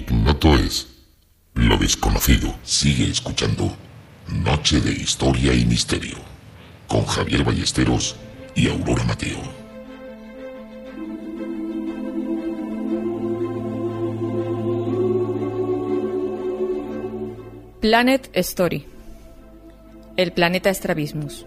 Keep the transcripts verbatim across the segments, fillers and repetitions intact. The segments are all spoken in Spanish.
ignoto es lo desconocido. Sigue escuchando Noche de Historia y Misterio con Javier Ballesteros y Aurora Mateo. Planet Story. El planeta Strabismus.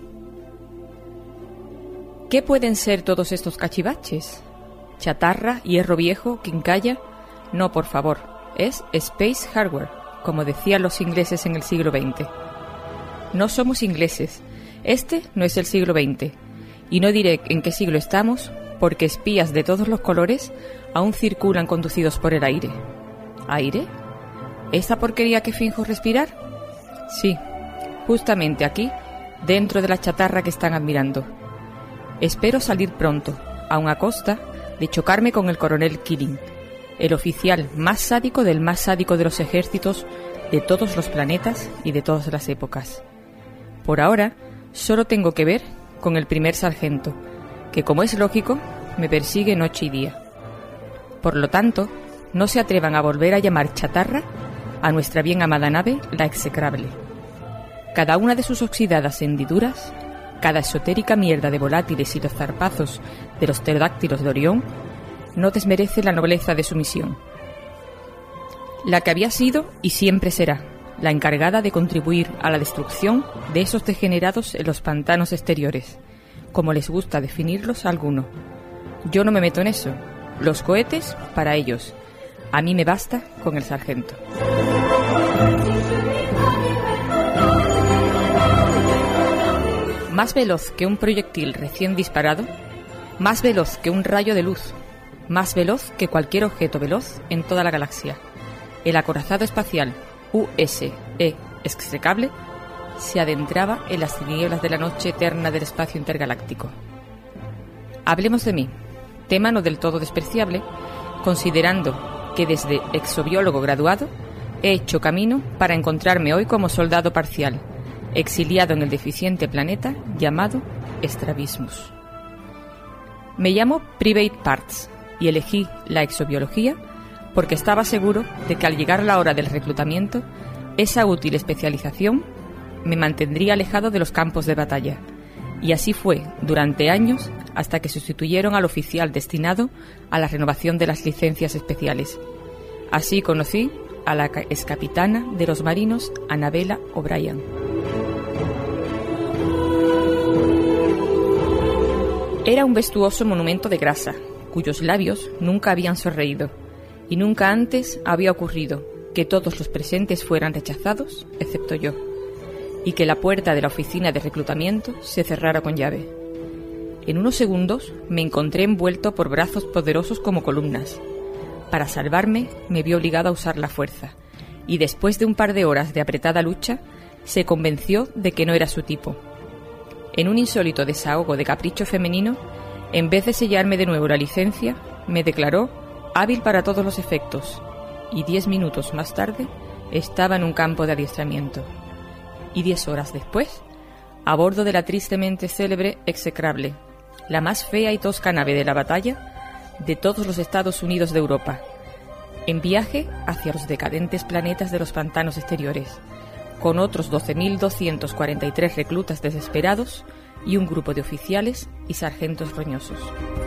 ¿Qué pueden ser todos estos cachivaches? ¿Chatarra, hierro viejo, quincalla? No, por favor, es Space Hardware, como decían los ingleses en el siglo veinte. No somos ingleses, este no es el siglo veinte, y no diré en qué siglo estamos, porque espías de todos los colores aún circulan conducidos por el aire. ¿Aire? ¿Esta porquería que finjo respirar? Sí, justamente aquí, dentro de la chatarra que están admirando. Espero salir pronto, aun a costa de chocarme con el coronel Killing, el oficial más sádico del más sádico de los ejércitos de todos los planetas y de todas las épocas. Por ahora, solo tengo que ver con el primer sargento, que, como es lógico, me persigue noche y día. Por lo tanto, no se atrevan a volver a llamar chatarra a nuestra bien amada nave, la execrable. Cada una de sus oxidadas hendiduras, cada esotérica mierda de volátiles y los zarpazos de los pterodáctilos de Orión, no desmerece la nobleza de su misión. La que había sido y siempre será la encargada de contribuir a la destrucción de esos degenerados en los pantanos exteriores, como les gusta definirlos a alguno. Yo no me meto en eso. Los cohetes, para ellos. A mí me basta con el sargento. Más veloz que un proyectil recién disparado, más veloz que un rayo de luz, más veloz que cualquier objeto veloz en toda la galaxia, el acorazado espacial U S E execrable se adentraba en las tinieblas de la noche eterna del espacio intergaláctico. Hablemos de mí, tema no del todo despreciable, considerando que desde exobiólogo graduado he hecho camino para encontrarme hoy como soldado parcial, exiliado en el deficiente planeta llamado Strabismus. Me llamo Private Parts y elegí la exobiología porque estaba seguro de que al llegar la hora del reclutamiento, esa útil especialización me mantendría alejado de los campos de batalla. Y así fue durante años hasta que sustituyeron al oficial destinado a la renovación de las licencias especiales. Así conocí a la excapitana de los marinos, Annabella O'Brien. Era un vestuoso monumento de grasa, cuyos labios nunca habían sonreído, y nunca antes había ocurrido que todos los presentes fueran rechazados, excepto yo, y que la puerta de la oficina de reclutamiento se cerrara con llave. En unos segundos me encontré envuelto por brazos poderosos como columnas. Para salvarme me vi obligado a usar la fuerza, y después de un par de horas de apretada lucha, se convenció de que no era su tipo. En un insólito desahogo de capricho femenino, en vez de sellarme de nuevo la licencia, me declaró hábil para todos los efectos, y diez minutos más tarde estaba en un campo de adiestramiento. Y diez horas después, a bordo de la tristemente célebre execrable, la más fea y tosca nave de la batalla de todos los Estados Unidos de Europa, en viaje hacia los decadentes planetas de los pantanos exteriores, con otros doce mil doscientos cuarenta y tres reclutas desesperados y un grupo de oficiales y sargentos roñosos.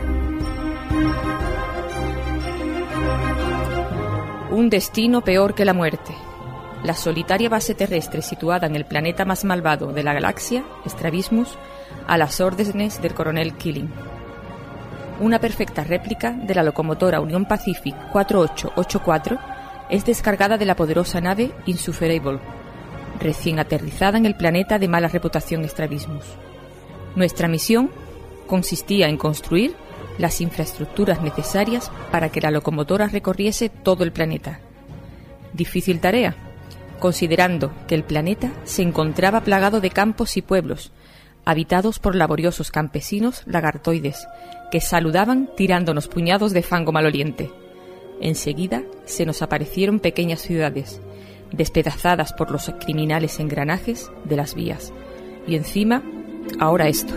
Un destino peor que la muerte. La solitaria base terrestre situada en el planeta más malvado de la galaxia, Strabismus, a las órdenes del coronel Killing. Una perfecta réplica de la locomotora Union Pacific cuatro ocho ocho cuatro es descargada de la poderosa nave Insufferable, recién aterrizada en el planeta de mala reputación Strabismus. Nuestra misión consistía en construir las infraestructuras necesarias para que la locomotora recorriese todo el planeta. Difícil tarea, considerando que el planeta se encontraba plagado de campos y pueblos, habitados por laboriosos campesinos lagartoides, que saludaban tirándonos puñados de fango maloliente. Enseguida se nos aparecieron pequeñas ciudades, despedazadas por los criminales engranajes de las vías. Y encima, ahora esto.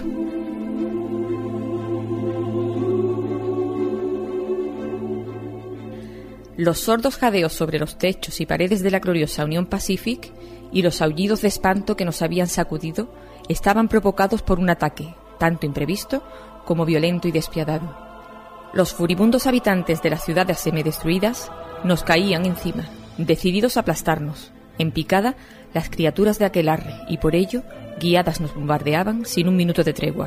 Los sordos jadeos sobre los techos y paredes de la gloriosa Union Pacific y los aullidos de espanto que nos habían sacudido estaban provocados por un ataque, tanto imprevisto como violento y despiadado. Los furibundos habitantes de las ciudades semidestruidas nos caían encima, decididos a aplastarnos. En picada, las criaturas de aquelarre, y por ello, guiadas nos bombardeaban sin un minuto de tregua.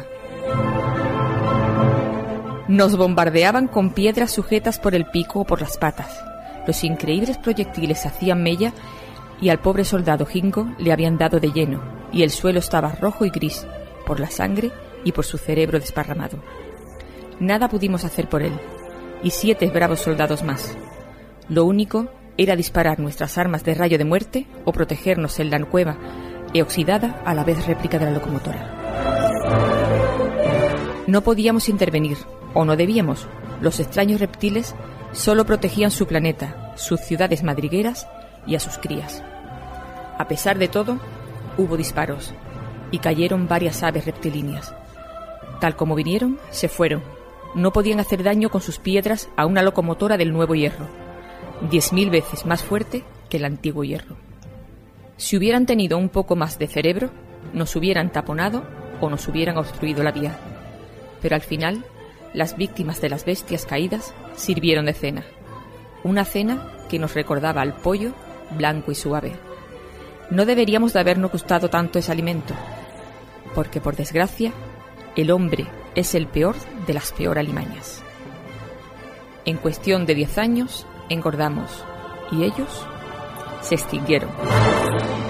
Nos bombardeaban con piedras sujetas por el pico o por las patas. Los increíbles proyectiles hacían mella y al pobre soldado Jingo le habían dado de lleno, y el suelo estaba rojo y gris, por la sangre y por su cerebro desparramado. Nada pudimos hacer por él, y siete bravos soldados más. Lo único era disparar nuestras armas de rayo de muerte o protegernos en la cueva e oxidada a la vez réplica de la locomotora. No podíamos intervenir, o no debíamos. Los extraños reptiles solo protegían su planeta, sus ciudades madrigueras y a sus crías. A pesar de todo, hubo disparos, y cayeron varias aves reptilíneas. Tal como vinieron, se fueron. No podían hacer daño con sus piedras a una locomotora del nuevo hierro, diez mil veces más fuerte que el antiguo hierro. Si hubieran tenido un poco más de cerebro, nos hubieran taponado o nos hubieran obstruido la vía. Pero al final, las víctimas de las bestias caídas sirvieron de cena. Una cena que nos recordaba al pollo blanco y suave. No deberíamos de habernos gustado tanto ese alimento, porque por desgracia, el hombre es el peor de las peor alimañas. En cuestión de diez años, engordamos, y ellos se extinguieron.